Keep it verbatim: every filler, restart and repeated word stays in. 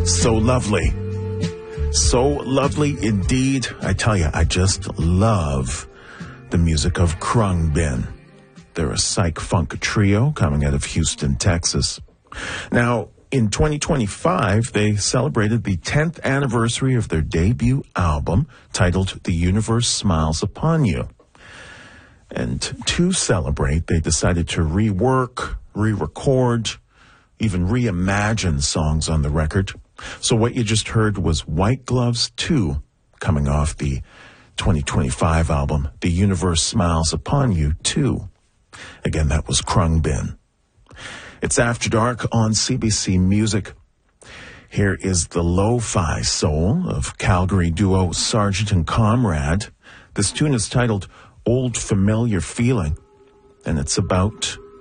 So lovely. So lovely indeed. I tell you, I just love the music of Khruangbin. They're a psych funk trio coming out of Houston, Texas. Now, in twenty twenty-five, they celebrated the tenth anniversary of their debut album titled The Universe Smiles Upon You. And to celebrate, they decided to rework, re-record, even reimagine songs on the record. So what you just heard was White Gloves two, coming off the twenty twenty-five album, The Universe Smiles Upon You two. Again, that was Khruangbin. It's After Dark on C B C Music. Here is the lo-fi soul of Calgary duo Sergeant and Comrade. This tune is titled Old Familiar Feeling, and it's about